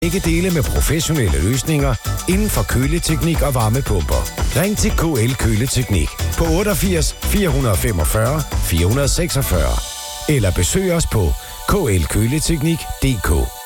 Begge dele med professionelle løsninger inden for køleteknik og varmepumper. Ring til KL Køleteknik på 88 445 446 eller besøg os på klkøleteknik.dk.